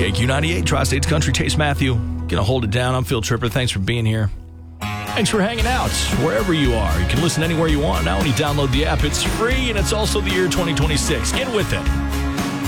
KQ98, Tri-States Country. Chase Matthew. Gonna hold it down. I'm Phil Tripper. Thanks for being here. Thanks for hanging out wherever you are. You can listen anywhere you want now when you download the app. It's free, and it's also the year 2026. Get with it.